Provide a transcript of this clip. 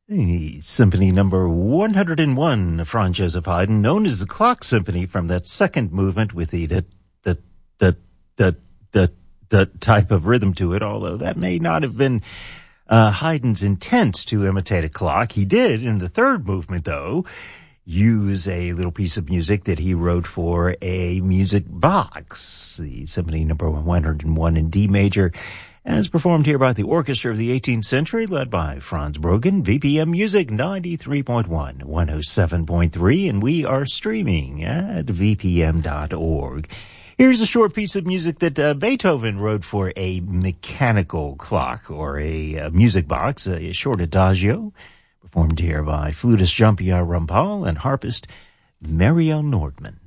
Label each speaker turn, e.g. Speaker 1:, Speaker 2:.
Speaker 1: The Symphony number 101, Franz Joseph Haydn, known as the Clock Symphony, from that second movement with the type of rhythm to it, although that may not have been Haydn's intent to imitate a clock. He did, in the third movement, though, use a little piece of music that he wrote for a music box, the Symphony number 101 in D major, as performed here by the Orchestra of the 18th Century, led by Franz Brogan, VPM Music 93.1, 107.3, and we are streaming at vpm.org. Here's a short piece of music that Beethoven wrote for a mechanical clock, or a music box, a short adagio, performed here by flutist Jean-Pierre Rampal and harpist Marielle Nordman.